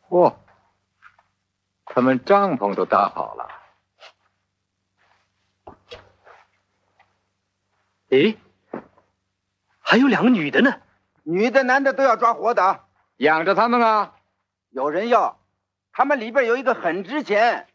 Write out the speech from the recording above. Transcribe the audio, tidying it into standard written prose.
嚯，他们帐篷都搭好了。 诶，还有2个女的呢。 女的、男的都要抓活的。 养着他们啊。 有人要，他们里边有一个很值钱。